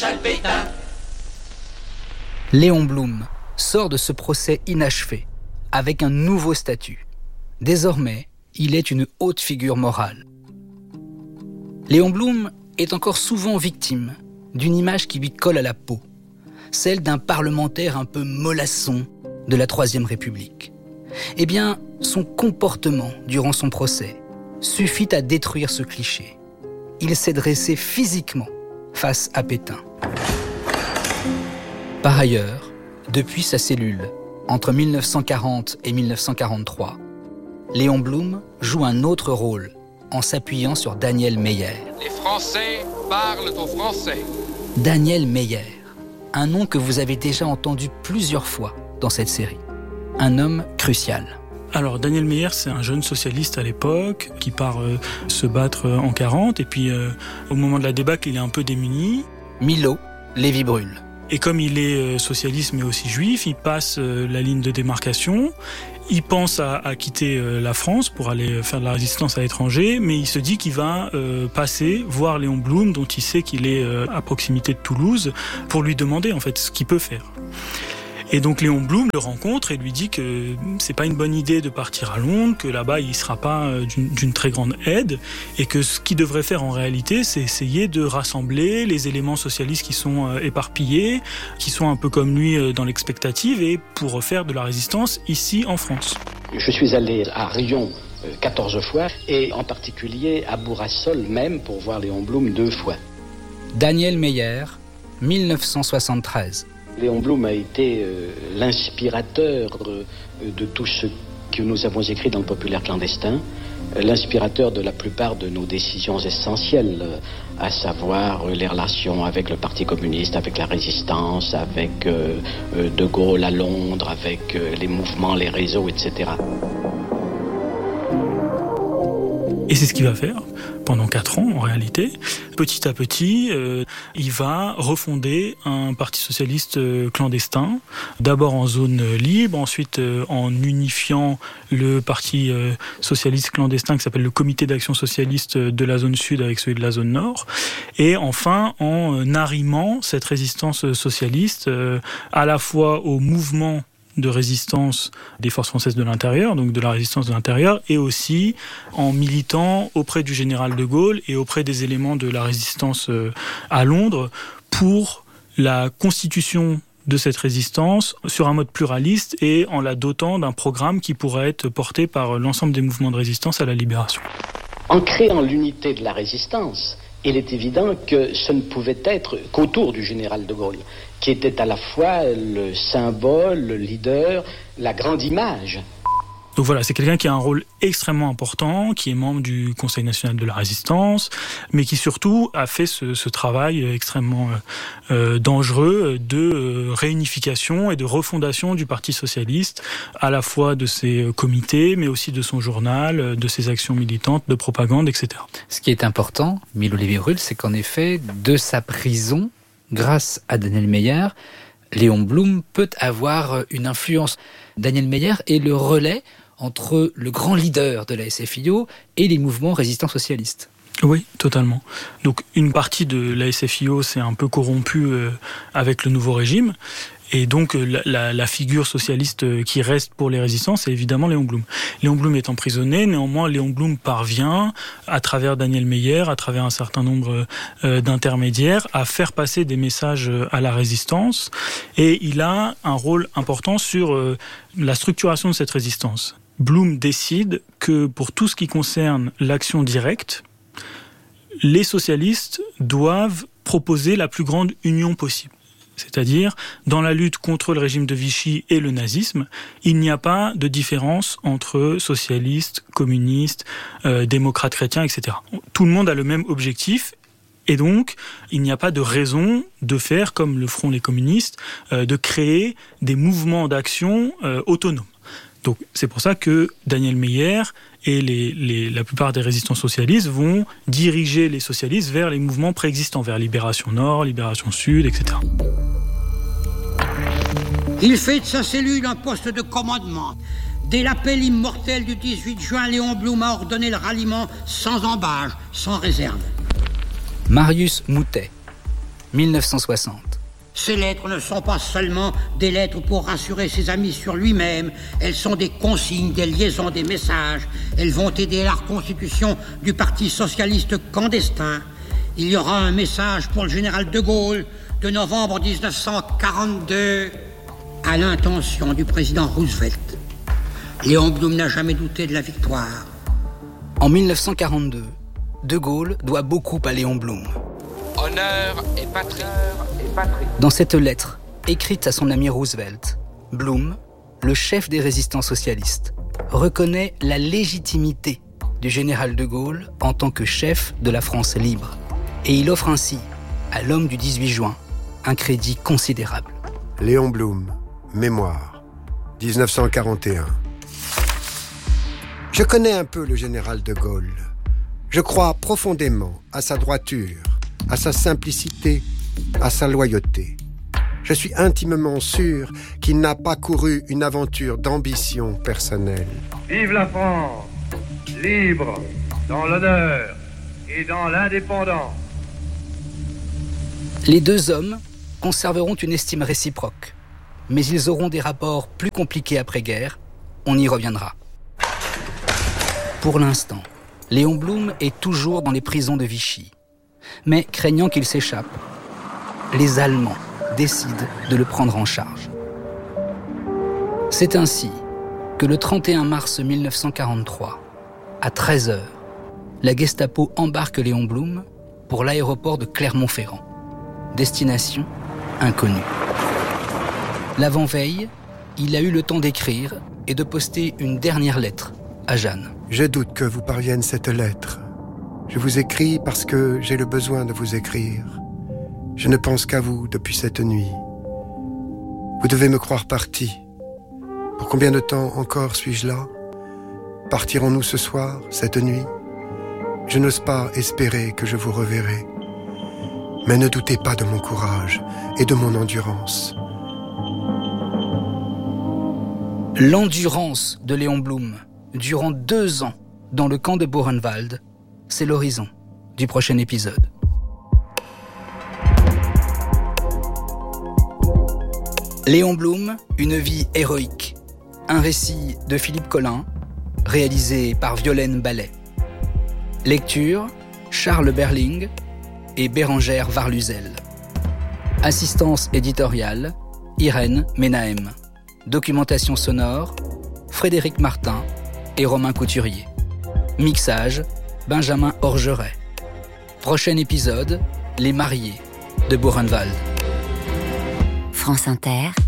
maréchal Pétain. Léon Blum sort de ce procès inachevé avec un nouveau statut. Désormais, il est une haute figure morale. Léon Blum est encore souvent victime d'une image qui lui colle à la peau, celle d'un parlementaire un peu mollasson de la Troisième République. Eh bien, son comportement durant son procès suffit à détruire ce cliché. Il s'est dressé physiquement face à Pétain. Par ailleurs, depuis sa cellule, entre 1940 et 1943, Léon Blum joue un autre rôle en s'appuyant sur Daniel Meyer. Les Français parlent aux Français. Daniel Meyer, un nom que vous avez déjà entendu plusieurs fois dans cette série. Un homme crucial. Alors Daniel Meyer, c'est un jeune socialiste à l'époque qui part se battre en 40 et puis au moment de la débâcle, il est un peu démuni. Milo Lévy-Bruhl. Et comme il est socialiste mais aussi juif, il passe la ligne de démarcation. Il pense à quitter la France pour aller faire de la résistance à l'étranger, mais il se dit qu'il va passer voir Léon Blum, dont il sait qu'il est à proximité de Toulouse, pour lui demander en fait ce qu'il peut faire. Et donc Léon Blum le rencontre et lui dit que c'est pas une bonne idée de partir à Londres, que là-bas il sera pas d'une très grande aide, et que ce qu'il devrait faire en réalité, c'est essayer de rassembler les éléments socialistes qui sont éparpillés, qui sont un peu comme lui dans l'expectative, et pour faire de la résistance ici en France. Je suis allé à Rion 14 fois, et en particulier à Bourrassol même pour voir Léon Blum 2 fois. Daniel Meyer, 1973. Léon Blum a été l'inspirateur de tout ce que nous avons écrit dans le populaire clandestin, l'inspirateur de la plupart de nos décisions essentielles, à savoir les relations avec le Parti communiste, avec la résistance, avec De Gaulle à Londres, avec les mouvements, les réseaux, etc. Et c'est ce qu'il va faire pendant 4 ans en réalité. Petit à petit, il va refonder un parti socialiste clandestin, d'abord en zone libre, ensuite en unifiant le parti socialiste clandestin qui s'appelle le Comité d'action socialiste de la zone sud avec celui de la zone nord, et enfin en arrimant cette résistance socialiste à la fois au mouvement de résistance des forces françaises de l'intérieur, donc de la résistance de l'intérieur, et aussi en militant auprès du général de Gaulle et auprès des éléments de la résistance à Londres pour la constitution de cette résistance sur un mode pluraliste et en la dotant d'un programme qui pourrait être porté par l'ensemble des mouvements de résistance à la libération. En créant l'unité de la résistance, il est évident que ce ne pouvait être qu'autour du général de Gaulle, qui était à la fois le symbole, le leader, la grande image. Donc voilà, c'est quelqu'un qui a un rôle extrêmement important, qui est membre du Conseil national de la résistance, mais qui surtout a fait ce travail extrêmement dangereux de réunification et de refondation du Parti socialiste, à la fois de ses comités, mais aussi de son journal, de ses actions militantes, de propagande, etc. Ce qui est important, Milo Lévy-Bruhl, c'est qu'en effet, de sa prison, grâce à Daniel Meyer, Léon Blum peut avoir une influence. Daniel Meyer est le relais entre le grand leader de la SFIO et les mouvements résistants socialistes. Oui, totalement. Donc une partie de la SFIO s'est un peu corrompue avec le nouveau régime. Et donc la figure socialiste qui reste pour les résistants, c'est évidemment Léon Blum. Léon Blum est emprisonné, néanmoins Léon Blum parvient, à travers Daniel Meyer, à travers un certain nombre d'intermédiaires, à faire passer des messages à la résistance. Et il a un rôle important sur la structuration de cette résistance. Blum décide que pour tout ce qui concerne l'action directe, les socialistes doivent proposer la plus grande union possible. C'est-à-dire, dans la lutte contre le régime de Vichy et le nazisme, il n'y a pas de différence entre socialistes, communistes, démocrates chrétiens, etc. Tout le monde a le même objectif, et donc il n'y a pas de raison de faire, comme le feront les communistes, de créer des mouvements d'action autonomes. Donc c'est pour ça que Daniel Meyer et la plupart des résistants socialistes vont diriger les socialistes vers les mouvements préexistants, vers Libération Nord, Libération Sud, etc. Il fait de sa cellule un poste de commandement. Dès l'appel immortel du 18 juin, Léon Blum a ordonné le ralliement sans embâche, sans réserve. Marius Moutet, 1960. Ces lettres ne sont pas seulement des lettres pour rassurer ses amis sur lui-même. Elles sont des consignes, des liaisons, des messages. Elles vont aider à la reconstitution du Parti socialiste clandestin. Il y aura un message pour le général de Gaulle de novembre 1942 à l'intention du président Roosevelt. Léon Blum n'a jamais douté de la victoire. En 1942, de Gaulle doit beaucoup à Léon Blum. Honneur et patrie. Dans cette lettre, écrite à son ami Roosevelt, Blum, le chef des résistants socialistes, reconnaît la légitimité du général de Gaulle en tant que chef de la France libre. Et il offre ainsi, à l'homme du 18 juin, un crédit considérable. Léon Blum, Mémoire, 1941. Je connais un peu le général de Gaulle. Je crois profondément à sa droiture, à sa simplicité, à sa loyauté. Je suis intimement sûr qu'il n'a pas couru une aventure d'ambition personnelle. Vive la France, libre, dans l'honneur et dans l'indépendance. Les deux hommes conserveront une estime réciproque, mais ils auront des rapports plus compliqués après-guerre. On y reviendra. Pour l'instant, Léon Blum est toujours dans les prisons de Vichy. Mais craignant qu'il s'échappe, les Allemands décident de le prendre en charge. C'est ainsi que le 31 mars 1943, à 13h, la Gestapo embarque Léon Blum pour l'aéroport de Clermont-Ferrand. Destination inconnue. L'avant-veille, il a eu le temps d'écrire et de poster une dernière lettre à Jeanne. Je doute que vous parvienne cette lettre. Je vous écris parce que j'ai le besoin de vous écrire. Je ne pense qu'à vous depuis cette nuit. Vous devez me croire parti. Pour combien de temps encore suis-je là ? Partirons-nous ce soir, cette nuit ? Je n'ose pas espérer que je vous reverrai. Mais ne doutez pas de mon courage et de mon endurance. L'endurance de Léon Blum durant 2 ans dans le camp de Buchenwald, c'est l'horizon du prochain épisode. Léon Blum, une vie héroïque. Un récit de Philippe Collin, réalisé par Violaine Ballet. Lecture, Charles Berling et Bérangère Varluzel. Assistance éditoriale, Irène Menahem. Documentation sonore, Frédéric Martin et Romain Couturier. Mixage, Benjamin Orgeret. Prochain épisode, Les mariés de Buchenwald. France Inter,